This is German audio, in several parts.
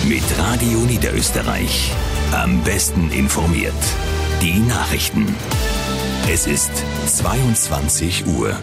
Mit Radio Niederösterreich. Am besten informiert. Die Nachrichten. Es ist 22 Uhr.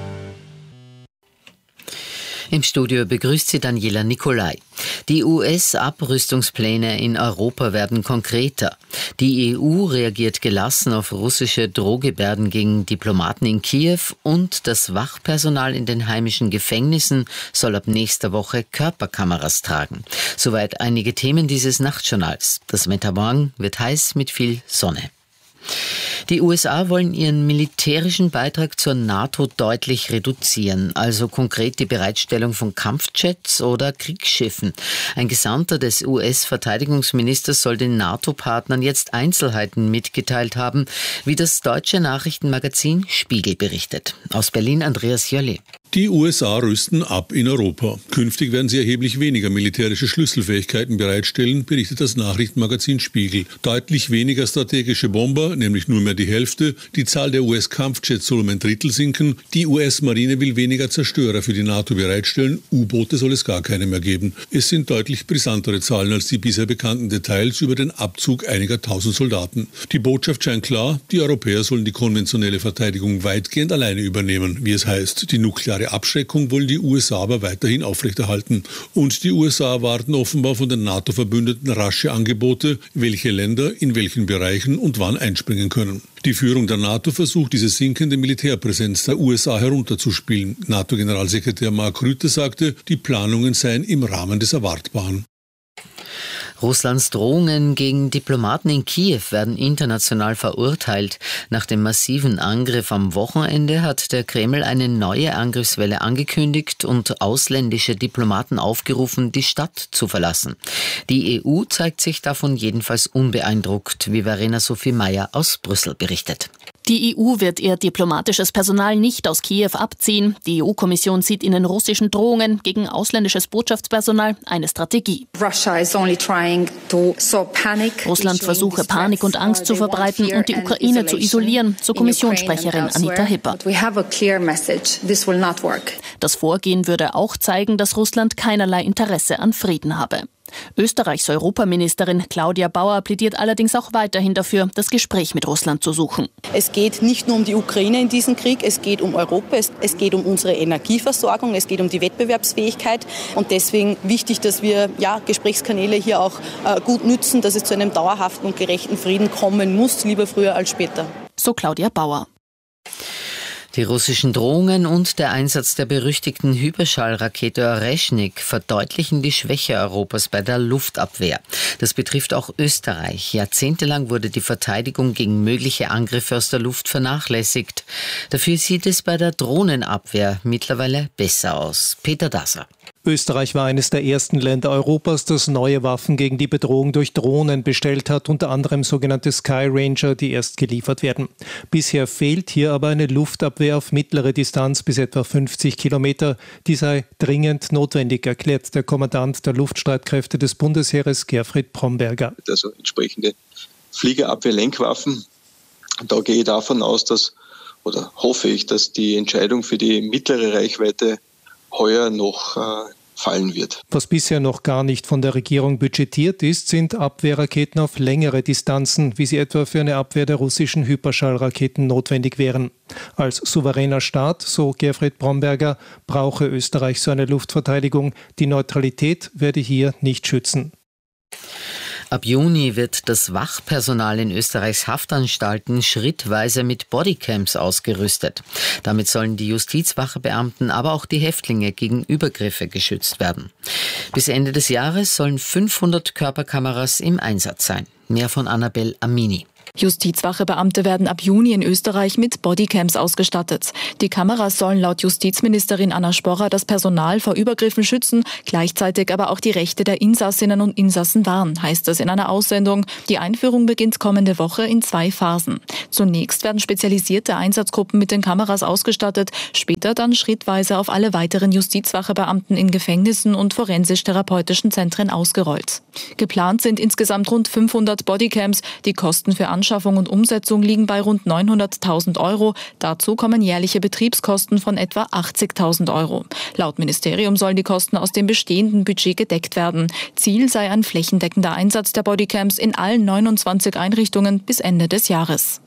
Im Studio begrüßt sie Daniela Nicolai. Die US-Abrüstungspläne in Europa werden konkreter. Die EU reagiert gelassen auf russische Drohgebärden gegen Diplomaten in Kiew und das Wachpersonal in den heimischen Gefängnissen soll ab nächster Woche Körperkameras tragen. Soweit einige Themen dieses Nachtjournals. Das Wetter morgen wird heiß mit viel Sonne. Die USA wollen ihren militärischen Beitrag zur NATO deutlich reduzieren, also konkret die Bereitstellung von Kampfjets oder Kriegsschiffen. Ein Gesandter des US-Verteidigungsministers soll den NATO-Partnern jetzt Einzelheiten mitgeteilt haben, wie das deutsche Nachrichtenmagazin Spiegel berichtet. Aus Berlin Andreas Jölle. Die USA rüsten ab in Europa. Künftig werden sie erheblich weniger militärische Schlüsselfähigkeiten bereitstellen, berichtet das Nachrichtenmagazin Spiegel. Deutlich weniger strategische Bomber, nämlich nur mehr die Hälfte. Die Zahl der US-Kampfjets soll um ein Drittel sinken. Die US-Marine will weniger Zerstörer für die NATO bereitstellen. U-Boote soll es gar keine mehr geben. Es sind deutlich brisantere Zahlen als die bisher bekannten Details über den Abzug einiger tausend Soldaten. Die Botschaft scheint klar, die Europäer sollen die konventionelle Verteidigung weitgehend alleine übernehmen, wie es heißt. Die nukleare Abschreckung wollen die USA aber weiterhin aufrechterhalten. Und die USA erwarten offenbar von den NATO-Verbündeten rasche Angebote, welche Länder in welchen Bereichen und wann einspringen können. Die Führung der NATO versucht, diese sinkende Militärpräsenz der USA herunterzuspielen. NATO-Generalsekretär Mark Rutte sagte, die Planungen seien im Rahmen des Erwartbaren. Russlands Drohungen gegen Diplomaten in Kiew werden international verurteilt. Nach dem massiven Angriff am Wochenende hat der Kreml eine neue Angriffswelle angekündigt und ausländische Diplomaten aufgerufen, die Stadt zu verlassen. Die EU zeigt sich davon jedenfalls unbeeindruckt, wie Verena Sophie Meyer aus Brüssel berichtet. Die EU wird ihr diplomatisches Personal nicht aus Kiew abziehen. Die EU-Kommission sieht in den russischen Drohungen gegen ausländisches Botschaftspersonal eine Strategie. Russland versuche Panik und Angst zu verbreiten und die Ukraine zu isolieren, so Kommissionssprecherin Anita Hipper. Das Vorgehen würde auch zeigen, dass Russland keinerlei Interesse an Frieden habe. Österreichs Europaministerin Claudia Bauer plädiert allerdings auch weiterhin dafür, das Gespräch mit Russland zu suchen. Es geht nicht nur um die Ukraine in diesem Krieg, es geht um Europa, es geht um unsere Energieversorgung, es geht um die Wettbewerbsfähigkeit und deswegen wichtig, dass wir Gesprächskanäle hier auch gut nützen, dass es zu einem dauerhaften und gerechten Frieden kommen muss, lieber früher als später. So Claudia Bauer. Die russischen Drohungen und der Einsatz der berüchtigten Hyperschallrakete Oreschnik verdeutlichen die Schwäche Europas bei der Luftabwehr. Das betrifft auch Österreich. Jahrzehntelang wurde die Verteidigung gegen mögliche Angriffe aus der Luft vernachlässigt. Dafür sieht es bei der Drohnenabwehr mittlerweile besser aus. Peter Dasser. Österreich war eines der ersten Länder Europas, das neue Waffen gegen die Bedrohung durch Drohnen bestellt hat, unter anderem sogenannte Sky Ranger, die erst geliefert werden. Bisher fehlt hier aber eine Luftabwehr auf mittlere Distanz bis etwa 50 Kilometer. Die sei dringend notwendig, erklärt der Kommandant der Luftstreitkräfte des Bundesheeres, Gerfried Bromberger. Also entsprechende Fliegerabwehr-Lenkwaffen. Da gehe ich davon aus, hoffe ich, dass die Entscheidung für die mittlere Reichweite heuer noch fallen wird. Was bisher noch gar nicht von der Regierung budgetiert ist, sind Abwehrraketen auf längere Distanzen, wie sie etwa für eine Abwehr der russischen Hyperschallraketen notwendig wären. Als souveräner Staat, so Gerfried Bromberger, brauche Österreich so eine Luftverteidigung. Die Neutralität werde hier nicht schützen. Ab Juni wird das Wachpersonal in Österreichs Haftanstalten schrittweise mit Bodycams ausgerüstet. Damit sollen die Justizwachebeamten, aber auch die Häftlinge gegen Übergriffe geschützt werden. Bis Ende des Jahres sollen 500 Körperkameras im Einsatz sein. Mehr von Annabel Amini. Justizwachebeamte werden ab Juni in Österreich mit Bodycams ausgestattet. Die Kameras sollen laut Justizministerin Anna Sporrer das Personal vor Übergriffen schützen, gleichzeitig aber auch die Rechte der Insassinnen und Insassen wahren, heißt es in einer Aussendung. Die Einführung beginnt kommende Woche in 2 Phasen. Zunächst werden spezialisierte Einsatzgruppen mit den Kameras ausgestattet, später dann schrittweise auf alle weiteren Justizwachebeamten in Gefängnissen und forensisch-therapeutischen Zentren ausgerollt. Geplant sind insgesamt rund 500 Bodycams. Die Kosten für Anschaffung und Umsetzung liegen bei rund 900.000 €. Dazu kommen jährliche Betriebskosten von etwa 80.000 €. Laut Ministerium sollen die Kosten aus dem bestehenden Budget gedeckt werden. Ziel sei ein flächendeckender Einsatz der Bodycams in allen 29 Einrichtungen bis Ende des Jahres.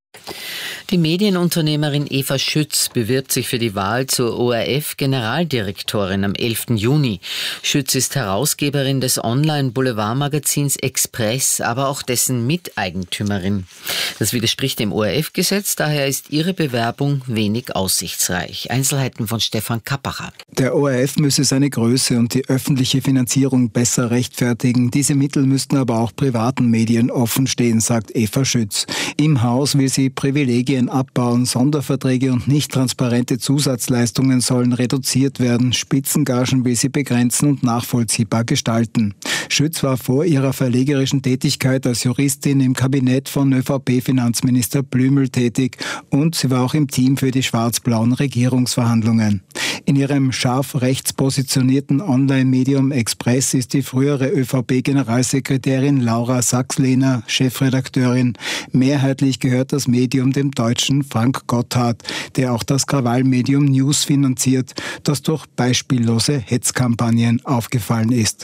Die Medienunternehmerin Eva Schütz bewirbt sich für die Wahl zur ORF-Generaldirektorin am 11. Juni. Schütz ist Herausgeberin des Online-Boulevardmagazins Express, aber auch dessen Miteigentümerin. Das widerspricht dem ORF-Gesetz, daher ist ihre Bewerbung wenig aussichtsreich. Einzelheiten von Stefan Kappacher. Der ORF müsse seine Größe und die öffentliche Finanzierung besser rechtfertigen. Diese Mittel müssten aber auch privaten Medien offen stehen, sagt Eva Schütz. Im Haus will sie Privilegien abbauen, Sonderverträge und nicht transparente Zusatzleistungen sollen reduziert werden, Spitzengagen will sie begrenzen und nachvollziehbar gestalten. Schütz war vor ihrer verlegerischen Tätigkeit als Juristin im Kabinett von ÖVP-Finanzminister Blümel tätig und sie war auch im Team für die schwarz-blauen Regierungsverhandlungen. In ihrem scharf rechts positionierten Online-Medium Express ist die frühere ÖVP-Generalsekretärin Laura Sachs-Lehner Chefredakteurin. Mehrheitlich gehört das Medium dem Deutschen Frank Gotthard, der auch das Krawallmedium News finanziert, das durch beispiellose Hetzkampagnen aufgefallen ist.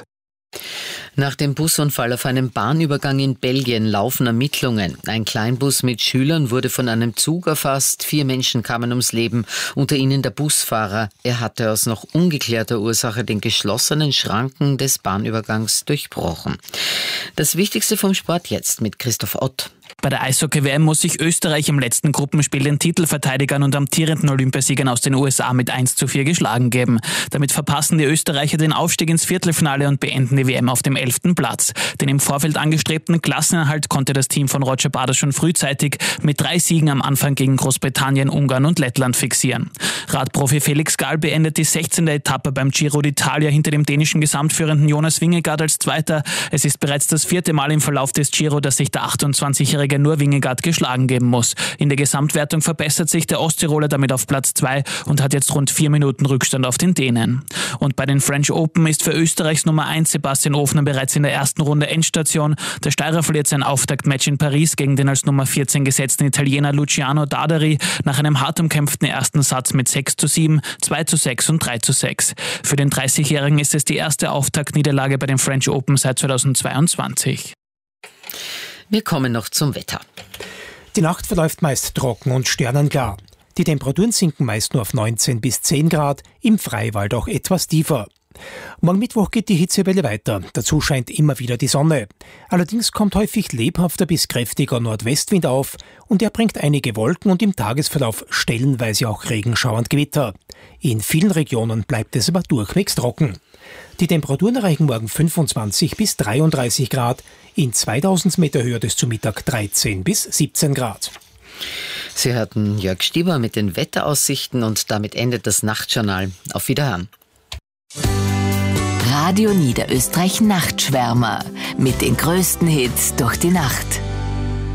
Nach dem Busunfall auf einem Bahnübergang in Belgien laufen Ermittlungen. Ein Kleinbus mit Schülern wurde von einem Zug erfasst. 4 Menschen kamen ums Leben, unter ihnen der Busfahrer. Er hatte aus noch ungeklärter Ursache den geschlossenen Schranken des Bahnübergangs durchbrochen. Das Wichtigste vom Sport jetzt mit Christoph Ott. Bei der Eishockey-WM muss sich Österreich im letzten Gruppenspiel den Titelverteidigern und amtierenden Olympiasiegern aus den USA mit 1:4 geschlagen geben. Damit verpassen die Österreicher den Aufstieg ins Viertelfinale und beenden die WM auf dem 11. Platz. Den im Vorfeld angestrebten Klassenerhalt konnte das Team von Roger Bader schon frühzeitig mit 3 Siegen am Anfang gegen Großbritannien, Ungarn und Lettland fixieren. Radprofi Felix Gall beendet die 16. Etappe beim Giro d'Italia hinter dem dänischen Gesamtführenden Jonas Vingegaard als Zweiter. Es ist bereits das 4. Mal im Verlauf des Giro, dass sich der 28-Jährige nur Vingegaard geschlagen geben muss. In der Gesamtwertung verbessert sich der Osttiroler damit auf Platz 2 und hat jetzt rund 4 Minuten Rückstand auf den Dänen. Und bei den French Open ist für Österreichs Nummer 1 Sebastian Ofner bereits in der ersten Runde Endstation. Der Steirer verliert sein Auftaktmatch in Paris gegen den als Nummer 14 gesetzten Italiener Luciano Dadari nach einem hart umkämpften ersten Satz mit 6:7, 2:6 und 3:6. Für den 30-Jährigen ist es die erste Auftaktniederlage bei den French Open seit 2022. Wir kommen noch zum Wetter. Die Nacht verläuft meist trocken und sternenklar. Die Temperaturen sinken meist nur auf 19 bis 10 Grad, im Freiwald auch etwas tiefer. Morgen Mittwoch geht die Hitzewelle weiter. Dazu scheint immer wieder die Sonne. Allerdings kommt häufig lebhafter bis kräftiger Nordwestwind auf und er bringt einige Wolken und im Tagesverlauf stellenweise auch Regenschauer und Gewitter. In vielen Regionen bleibt es aber durchwegs trocken. Die Temperaturen erreichen morgen 25 bis 33 Grad. In 2000 Meter Höhe ist zu Mittag 13 bis 17 Grad. Sie hörten Jörg Stieber mit den Wetteraussichten und damit endet das Nachtjournal. Auf Wiederhören. Radio Niederösterreich Nachtschwärmer mit den größten Hits durch die Nacht.